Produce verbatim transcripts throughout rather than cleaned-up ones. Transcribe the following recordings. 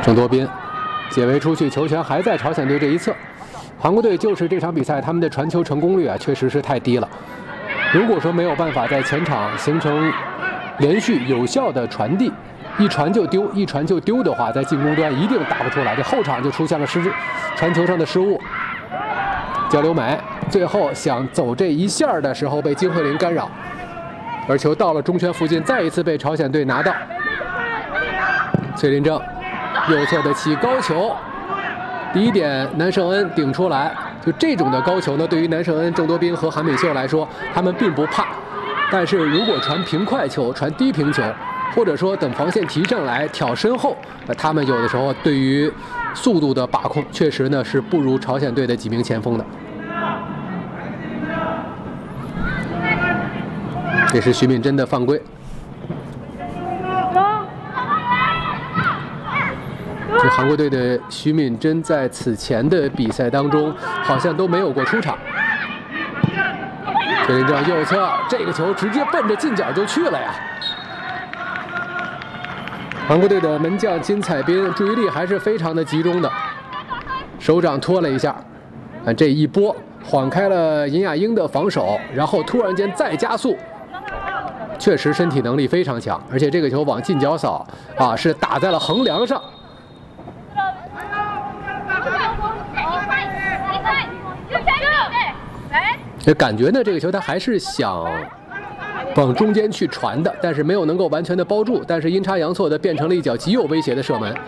郑多彬解围出去，球权还在朝鲜队这一侧。韩国队就是这场比赛他们的传球成功率啊，确实是太低了。如果说没有办法在前场形成连续有效的传递，一传就丢，一传就丢的话，在进攻端一定打不出来。这后场就出现了失传球上的失误。焦刘美最后想走这一下的时候被金慧玲干扰，而球到了中圈附近，再一次被朝鲜队拿到。崔林正右侧的起高球，第一点南胜恩顶出来。就这种的高球呢，对于南胜恩、郑多彬和韩敏秀来说，他们并不怕。但是如果传平快球、传低平球，或者说等防线提上来挑身后，那他们有的时候对于速度的把控，确实呢是不如朝鲜队的几名前锋的。这是徐敏珍的犯规。这韩国队的徐敏珍在此前的比赛当中好像都没有过出场。崔林正右侧，这个球直接奔着近角就去了呀！韩国队的门将金彩彬注意力还是非常的集中的，手掌托了一下，啊，这一波晃开了尹雅英的防守，然后突然间再加速。确实身体能力非常强，而且这个球往近角扫啊，是打在了横梁上。这感觉呢，这个球他还是想往中间去传的，但是没有能够完全的包住，但是阴差阳错的变成了一脚极有威胁的射门。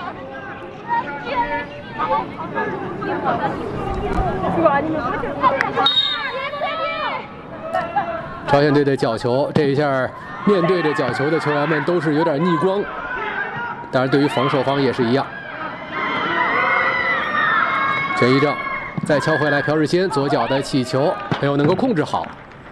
朝鲜队的角球，这一下面对着角球的球员们都是有点逆光，当然对于防守方也是一样。全一正再敲回来，朴日新左脚的起球没有能够控制好。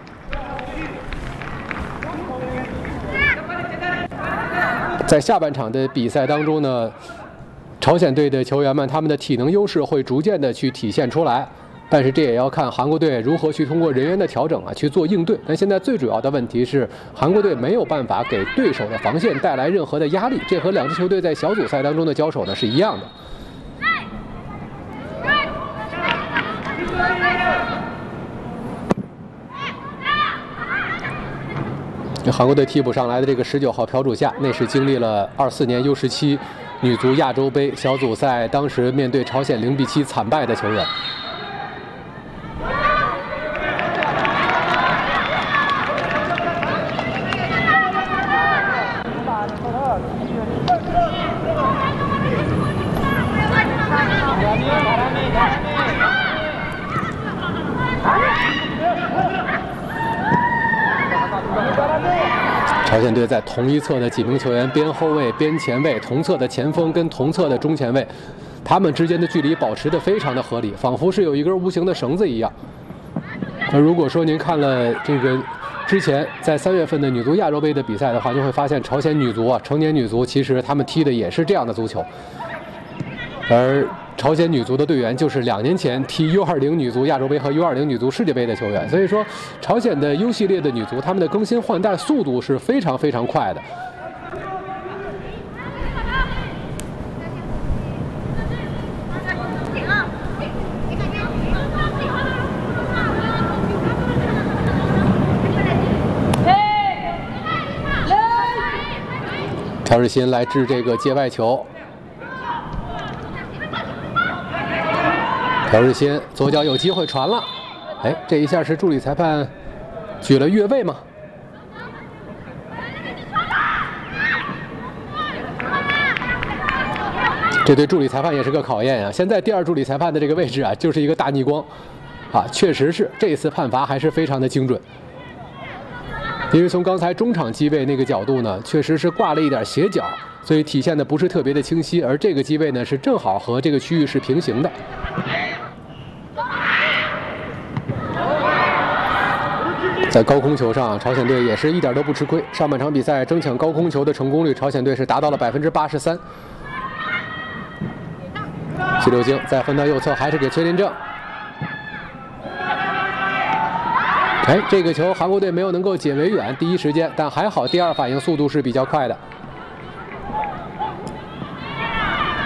在下半场的比赛当中呢，朝鲜队的球员们他们的体能优势会逐渐的去体现出来，但是这也要看韩国队如何去通过人员的调整啊去做应对。但现在最主要的问题是，韩国队没有办法给对手的防线带来任何的压力，这和两支球队在小组赛当中的交手呢是一样的。韩国队替补上来的这个十九号朴主夏，那是经历了二四年 U 十七女足亚洲杯小组赛，当时面对朝鲜零比七惨败的球员。朝鲜队在同一侧的几名球员，边后卫、边前卫，同侧的前锋跟同侧的中前卫，他们之间的距离保持得非常的合理，仿佛是有一根无形的绳子一样。那如果说您看了这个之前在三月份的女足亚洲杯的比赛的话，就会发现朝鲜女足啊，成年女足其实他们踢的也是这样的足球，而朝鲜女足的队员就是两年前踢 U 二十女足亚洲杯和 U 二十女足世界杯的球员，所以说朝鲜的 U 系列的女足，他们的更新换代速度是非常非常快的。朴日新来掷这个界外球。朴日新左脚有机会传了，哎，这一下是助理裁判举了越位吗？这对助理裁判也是个考验呀。现在第二助理裁判的这个位置啊，就是一个大逆光，啊，确实是这次判罚还是非常的精准。因为从刚才中场机位那个角度呢，确实是挂了一点斜角，所以体现的不是特别的清晰，而这个机位呢是正好和这个区域是平行的。在高空球上，朝鲜队也是一点都不吃亏。上半场比赛争抢高空球的成功率，朝鲜队是达到了百分之八十三。齐柳京再分到右侧，还是给崔林正。哎，这个球韩国队没有能够解围远，第一时间，但还好第二反应速度是比较快的。